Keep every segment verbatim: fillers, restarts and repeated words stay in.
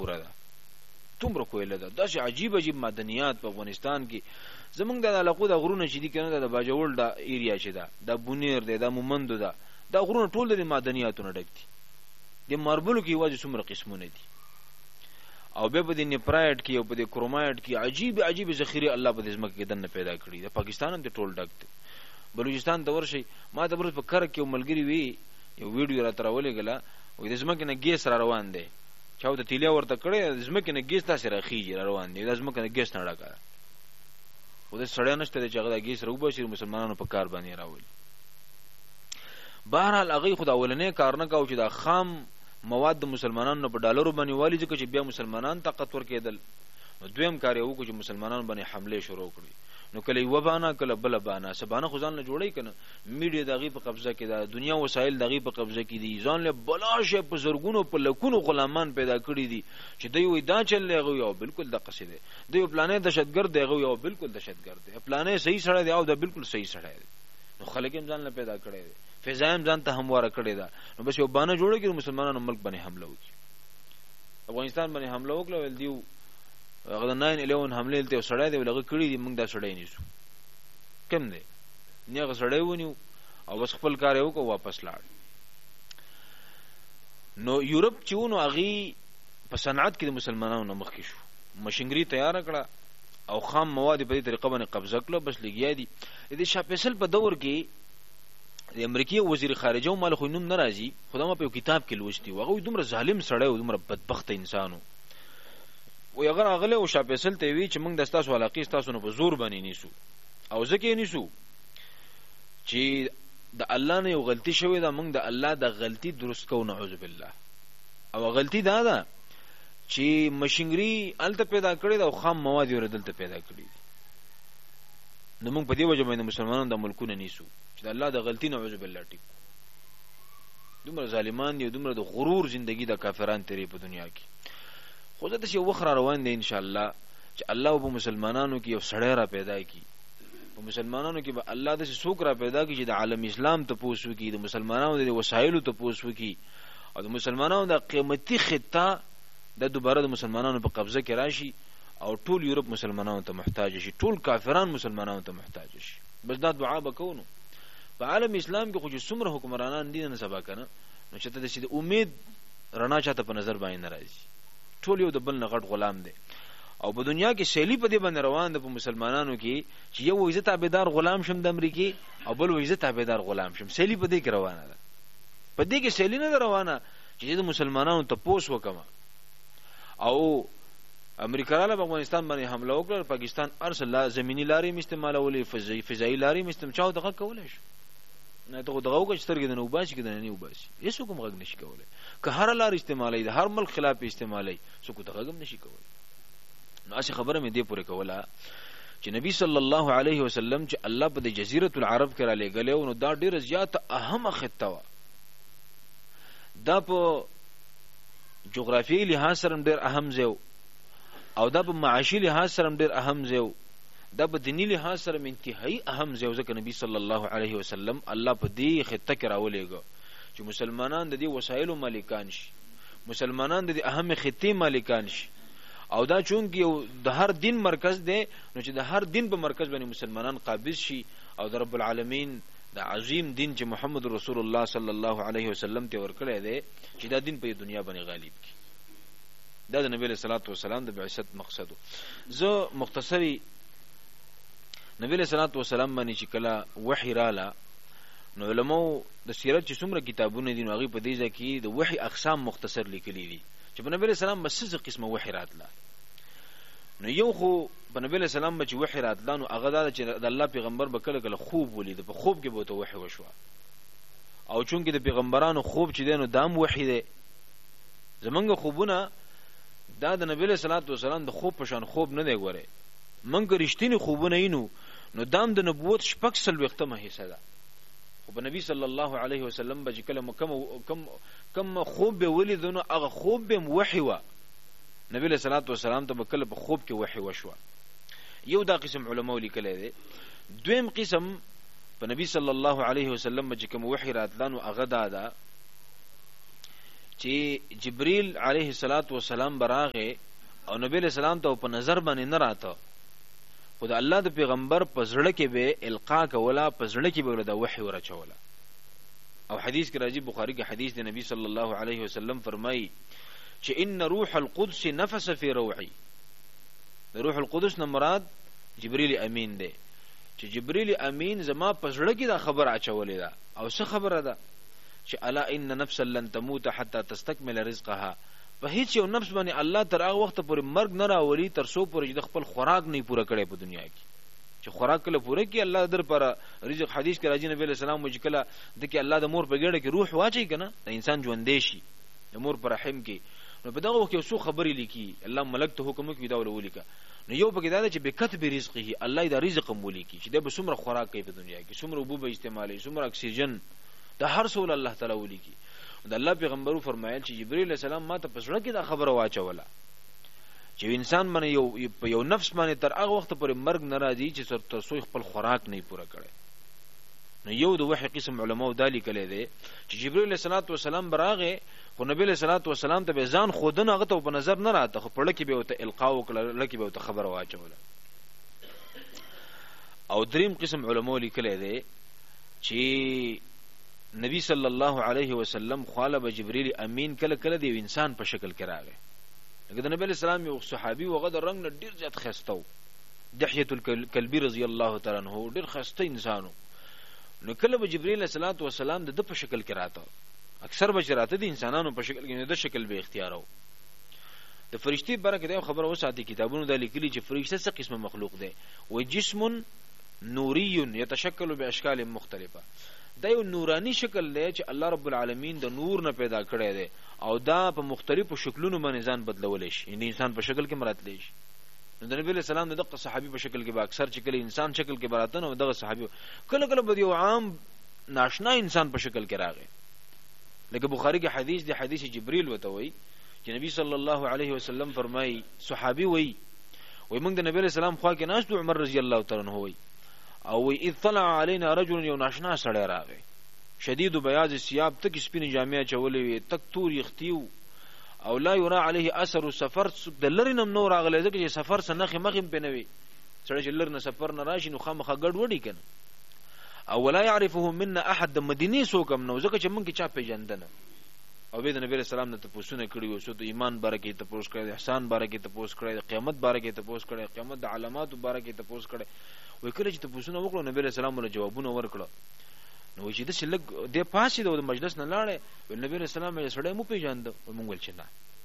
پوره ده تومره کویله ده داسې عجیب عجیب معدنیات په افغانستان کې زمونږ د علاقو د غرونه چې دي کنه د باجوړ د ایریا چې ده د بونیر ده د مومندو ده دا غرونه ټول د معدنیاتونو ډک دي د ماربلو کې واځي څومره قسمونه دي او به په دې نیپرایټ کې او په دې کرومایټ کې عجیب عجیب ذخیره الله په دې ځمکه کې دنه پیدا کړی د پاکستان هم د ټول ډک دي بلوچستان ته ورشي ما د برس په کار کې ملګری وی یو ویډیو را ترولې غلا وې د ځمکې نه ګیس را روان دی چاو ته تیلیا ورته کړې د ځمکې نه ګیس تاسو راخیږي را روان دی د ځمکې نه ګیس نه ډکا و د سړی نشته چې هغه د ګیس روبشي مسلمانانو په کار باندې راولي بهرحال هغه خو د اولنې کار نه کاوه چې د خام مواد د مسلمانانو په ډالرو باندې والی ځکه چې بیا مسلمانان طاقت ورکېدل دویم کار یو کو چې مسلمانانو باندې حمله شروع کړي نو کله یو بانا کله بل بانا سبانه خو ځان له جوړی کنه میډیا دغه په قبضه کې ده دنیا وسایل دغه په قبضه کې دي ځان له بلاشه په زرګونو په لکونو غلامان پیدا کړی دي چې دوی وې دا چل لغوي او بالکل د قصیده دوی پلانې دهشتګرد دی او بالکل دهشتګرد دی پلانې صحیح سره دی او دا بالکل صحیح سره دی نو خلک هم ځان له پیدا کړی دي فضایم ځان ته همواره کړی ده نو بس یو باندې جوړه کې مسلمانانو ملک باندې حمله وکړي افغانستان باندې حمله وکړه ول دیو هغه د ناین الیون حمله ته سړی دی ولغه کړی دی موږ دا سړی نیسو کم دی نه هغه سړی ونیو او بس خپل کار یې وکړ واپس لاړ نو یورپ چې ونو هغه په صنعت کې د مسلمانانو مخ کې شو ماشینګری تیار کړه او خام مواد په دې طریقه باندې قبضه کړه بس لګیا دي د شاه فیصل په دور کې د امریکای وزیر خارجه مال خو نوم ناراضي خدامه په کتاب کې لوستي وغه دومره ظالم سړی او دومره بدبخت انسانو و یغه راغله او شاه فیصل ته وی چې موږ د تاسو علاقې تاسو نه په زور باندې نیسو او ځکه نیسو چې د الله نه یو غلطي شوې ده موږ د الله د غلطي درست کوو نعوذ بالله او غلطي دا ده چې ماشینګری الته پیدا کړی دا او خام مواد یې دلته پیدا کړی نو موږ په دې وجه باندې مسلمانانو د ملکونه نیسو چې الله د غلطي نعوذ بالله ټیک دومره ظالمان دي دومره د غرور ژوندۍ د کافرانو تیرې په دنیا کې خو زه د شي وخر روان دي ان شاء الله چې الله په مسلمانانو کې یو سړی را پیدا کړي په مسلمانانو کې به الله د څوک را پیدا کړي چې د عالم اسلام ته پوسو کې د مسلمانانو د وسایلو ته پوسو کې او د مسلمانانو د قیمتي خطه د دوباره د مسلمانانو په قبضه کې راشي او ټول یورپ مسلمانانو ته محتاج شي ټول کافران مسلمانانو ته محتاج شي بس دا دعا وکونو په عالم اسلام کې خو چې څومره حکمرانان دي نه سبا کنه نو چې ته د امید رڼا چاته په نظر باندې راځي ټول یو د بل نه غټ غلام دی او په دنیا کې شیلی په دې باندې روان ده په مسلمانانو کې چې یو عزت تابعدار غلام شم د امریکای او بل عزت تابعدار غلام شم شیلی په دې کې روانه ده په دې کې شیلی نه روانه چې د مسلمانانو ته پوس وکما او امریکا په افغانستان باندې حمله وکړه پاکستان ارسل زمینی لارې استعمالولې فضایی فضایی لارې استعمال دغه کولای شي نه ته دغه وګ چترګې نه وباسي کې نه وباسي هیڅ کوم غږ نشي کولای که هر لار استعمالي د هر ملک خلاف استعمالي څوک دغه غږ نشي کولای نو اسی خبره مې دې پوره کوله چې نبی صلی الله علیه وسلم چې الله په جزیره العرب کې را لګلې نو دا ډیره زیاته اهمه خطه و دا په جغرافیایي لحاظ سره ډیر اهم ځای او دا په معاشي لحاظ سره ډیر اهم ځای دا په دینی لحاظ سره انتهایی اهم ځای ځکه نبی صلی الله علیه وسلم الله په دې خطه کې راولېګو چې مسلمانان د دې وسایلو مالکان شي مسلمانان د دې اهم خطې مالکان شي او دا چون کې د هر دین مرکز دی نو چې د هر دین په مرکز باندې مسلمانان قابض شي او د رب العالمین د عظیم دین چې محمد رسول الله صلی الله علیه وسلم ته ورکړی دی چې دا دین په دنیا باندې غالب کی دا د نبی صلی الله علیه وسلم د بعثت مقصد زه مختصری نبی صلی الله علیه وسلم باندې چې کله وحی رااله نو علماء د سیرت چې څومره کتابونه دي نو هغه په دې ځکه د وحی اقسام مختصر لیکلي دي چې په نبی صلی الله علیه وسلم بس قسمه وحی راتله نو یو خو په نبی صلی الله علیه وسلم چې وحی راتله نو هغه دا چې د الله پیغمبر به کله کله خوب ولید په خوب کې به ته وحی وشو او چون کې د پیغمبرانو خوب چې دینو دام وحی دی زمونږ خوبونه دا د نبی صلی الله علیه وسلم د خوب په شان خوب نه دی ګوره منګ رښتینی خوبونه اینو نو دام د نبوت شپږ سل وختمه حصہ ده خو په نبی صلی الله علیه وسلم به کله کم کم کم خوب به ولیدنو هغه خوب به وحی و نبی صلی الله علیه وسلم ته کله په خوب کې وحی وشو یو دا قسم علماء لیکل دي دویم قسم په نبی صلی الله علیه وسلم چې کوم وحی راتلانو هغه دا ده چې جبريل عليه الصلاة والسلام براغه او نبی علیہ السلام ته په نظر باندې نه راته، خو د الله د پیغمبر په زړه کې به القا کوله، په زړه کې به د وحی ورچوله. او حدیث کې راځي، بخاری کې حدیث دی، نبی صلی الله علیه وسلم فرمایي چې ان روح القدس نفس فی روحی. د روح القدس نه مراد جبريل امین دی، چې جبريل امین زما په زړه کې دا خبر اچولې ده. او څه خبره ده؟ چې الا ان نفسا لن تموت حتى تستكمل رزقها. په هیڅ یو نفس باندې الله تر هغه وخت پورې مرګ نه راولي تر څو پورې د خپل خوراک نه پوره کړي په دنیا کې. چې خوراک کله پوره کړي الله در پر رزق. حدیث کې راځي نبی علیہ السلام مجکله د کې الله د مور په ګډه کې روح واچي کنه د انسان ژوندې شي د مور پر رحم کې. نو په دغه وخت یو څو خبرې لیکي، الله ملک ته حکم کوي دا ولولیکا. نو یو پکې دا چې بکتب رزقه، الله دا رزق مولیکي چې د به څومره خوراک کوي په دنیا کې، څومره اوبه به استعمالي، څومره اکسیجن، دا هر څه الله تعالی ولیکي. د الله پیغمبرو فرمایل چې جبرئیل علیہ السلام ما ته پسړه کې دا خبره واچوله چې انسان باندې یو په یو نفس باندې تر هغه وخت پورې مرګ نه راځي چې تر څو خپل خوراک نه پوره کړي. نو یو د وحی قسم علماء دا لیکلی دی چې جبرئیل علیہ الصلوۃ والسلام براغه، خو نبی علیہ الصلوۃ والسلام ته به ځان خودنه هغه ته په نظر نه راته، خو په لکه به وته القا وکړه، لکه به وته خبره واچوله. او دریم قسم علماء لیکلی دی چې نبی صلی الله علیه وسلم خواله به جبريل امین کله کله د انسان په شکل کې راغی. لکه د نبی علیہ السلام یو صحابي وغه د رنگ نه ډیر زیات خستو، دحیه الکلبی رضی الله تعالی عنہ، ډیر خسته انسانو. نو کله به جبريل علیہ الصلوۃ والسلام د په شکل کې راته، اکثر به راته د انسانانو په شکل کې نه د شکل به اختیارو. د فرشتي برکه د خبره وساتي کتابونو د لیکلي چې فرشته څه قسمه مخلوق دی، و جسم نوری یتشکل باشکال مختلفه. دا یو نورانی شکل دی چې الله رب العالمین د نور نه پیدا کړی دی او دا په مختلفو شکلونو باندې ځان بدلولی شي، یعنی انسان په شکل کې مراتلی شي. نو د نبی علیہ السلام د دغه صحابي په شکل کې به اکثر چې کله انسان شکل کې براته نو دغه صحابي کله کله به یو عام ناشنا انسان په شکل کې راغی. لکه بخاری کې حدیث دی، حدیث جبريل وته وی چې نبی صلی الله علیه وسلم فرمایي، صحابي وی وی موږ د نبی علیہ السلام خوا کې ناست عمر رضی الله تعالی عنہ وی او اذ طلع علينا رجل یو ناشنا سړی راغی، شدید بیاض الثياب، تک سپینې جامې چولې وي، تک تور یختیو، او لا یرا علیه اثر السفر، د لری نم نور راغلی ځکه چې سفر سره نخې مخې په نوي سړی چې لر نه سفر نه راشي نو خامخا ګډ وډی کنه. او ولا يعرفه منا احد، د مدینه سوکم نو ځکه چې مونږ کې چا پیژندنه. او به د نبی رسول الله ته پوښتنه کړې و، سو د ایمان باره کې ته پوښتنه کړې، د احسان باره کې ته پوښتنه کړې، د قیامت باره کې ته پوښتنه کړې، قیامت د علامات باره کې ته پوښتنه کړې. وای کله چې ته پوښتنه وکړو نبی رسول الله له جوابونه ورکړه. نو چې د شلګ د پاسې د مجلس نه لاړې، نبی رسول الله یې سړی مو پیژاند، مونږ ول چې نه.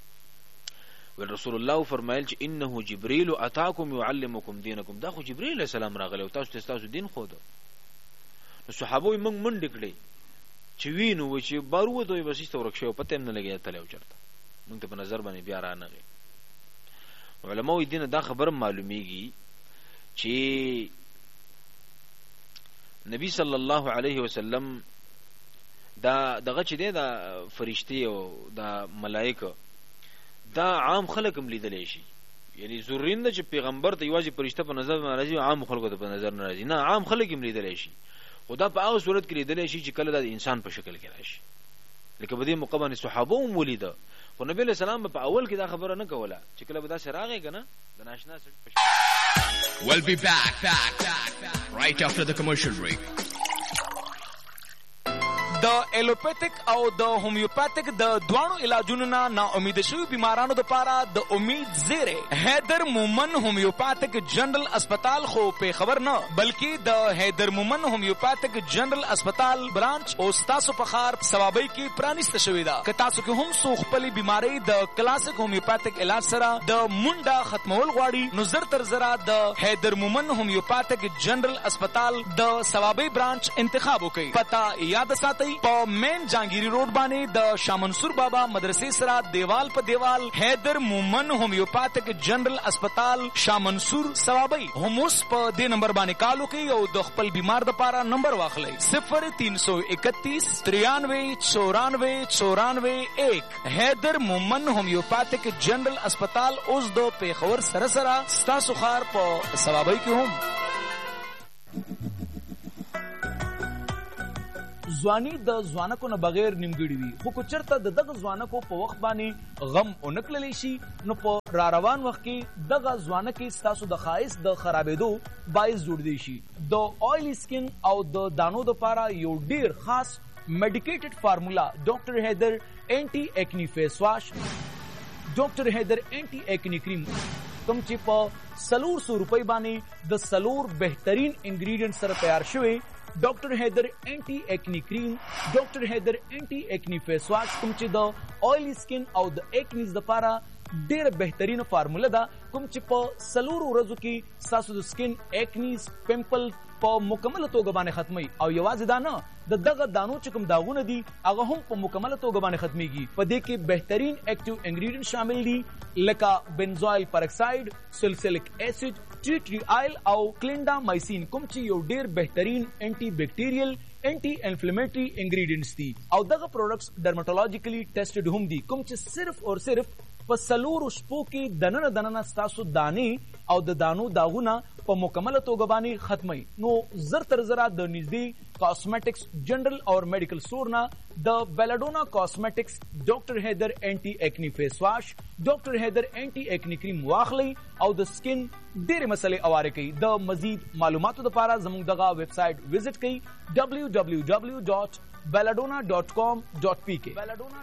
ول رسول الله فرمایل چې انه جبريل اتاکم يعلمکم دینکم، دا خو جبريل علیہ السلام راغلی او تاسو ته تاسو دین خو. نو صحابه موږ منډ کړې چې وینو چې بارو دوی بس ایست ورک شو، پته هم نه لګی تل او چرته موږ ته په نظر باندې بیا را نغی. علماء دین دا خبر معلومیږي چې نبی صلی الله علیه وسلم دا دغه چې دی دا فرشتي او دا ملائکه دا عام خلک هم لیدلی شي، یعنی زورین ده چې پیغمبر ته یوازې فرشته په نظر باندې راځي، عام خلکو ته په نظر نه راځي، نه عام خلک هم لیدلی شي. خدا په هغه صورت کې لیدلی شي چې کله د انسان په شکل کې راشي. لکه په دې موقع باندې صحابه هم ولیده، خو نبی علیہ السلام په اول کې دا خبره نه کوله چې کله به دا سره راغی کنه د ناشنا سره. We'll be back, back, back, back right after the commercial break. د الوپیتک او د هومیوپیتک د دوانو علاجونو نه نا امید شوی بیمارانو د پاره د امید زیره حیدر مومن هومیوپیتک جنرال اسپیټال خو په خبر نه بلکې د حیدر مومن هومیوپیتک جنرال اسپیټال برانچ او تاسو په خار ثوابي کې پرانیست شوی دا که تاسو کې هم سو خپل بیماری د کلاسیک هومیوپیتک علاج سره د مونډه ختمول غواړي نو زر تر زرا د حیدر مومن هومیوپیتک جنرال اسپیټال د ثوابي برانچ انتخاب وکړئ. پتا یاد ساتئ په مین جانگیری روډ باندې د شاه منصور بابا مدرسې سره دیوال په دیوال حیدر مومن هومیوپیتک جنرال اسپیټال شاه منصور ثوابي. هم اوس په دې نمبر باندې کال وکړئ او د خپل بیمار د پاره نمبر واخلئ صفر تین سو اکتیس ترانوے چورانوے چورانوے ایک. حیدر مومن هومیوپیتک جنرال اسپیټال اوس د پیښور سره سره ستاسو خار په ثوابي کې هم. ځواني د ځوانکو نه بغیر نیمګړي وي، خو که چېرته د دغه ځوانکو په وخت باندې غم ونه کړلی شي نو په را روان وخت کې دغه ځوانکې ستاسو د ښایست د خرابېدو باعث جوړدی شي. د آیلی سکن او د دانو دپاره یو ډیر خاص میډیکیټډ فارمولا ډاکټر حیدر اینټي ایکنی فیس واش، ډاکټر حیدر اینټي ایکنی کریم کوم چې په څلور سو روپۍ باندې د څلور بهترین انګریډینټ سره تیار شوی ډاکټر حیدر اینټي ایکنی کریم، ډاکټر حیدر اینټي ایکنی فیس واش کوم چې د آیلی سکن او د ایکنیز دپاره ډیر بهترین فارموله ده، کوم چې په څلورو ورځو کې ستاسو د سکن ایکنیز پمپل په مکمله توګه باندې ختمي، او یوازې دا نه د دغه دانو چې کوم داغونه دي هغه هم په مکمله توګه باندې ختمیږي. په دې کې بهترین ایکټیو انګریډینټ شامل دي لکه بنزوایل پرکساید، سلسلیک ایسډ، ټی ټری آیل او کلینډامایسین کوم چې یو ډیر بهترین انټي بیکټیریل انټي انفلیمیټری انګریډینټس دي، او دغه پروډکټس ډرماټولوژیکلی ټیسټډ هم دي کوم چې صرف او صرف په څلورو شپو کې دننه دننه ستاسو دانې او د دانو داغونه په مکمله توګه باندې ختمي. نو زر تر زره د نږدې کاسمیټکس جنرل او میډیکل سٹور نه د بیلاډونا کاسمیټکس ډاکټر حیدر اینټي ایکنی فیس واش، ډاکټر حیدر اینټي ایکنی کریم واخلئ او د سکن ډېرې مسلې اواره کوي. د مزید معلوماتو لپاره زموږ دغه ویب سایټ وزټ کړئ ډبلیو ډبلیو ډبلیو ډاٹ بیلاډونا ډاٹ کام ډاٹ پی کې.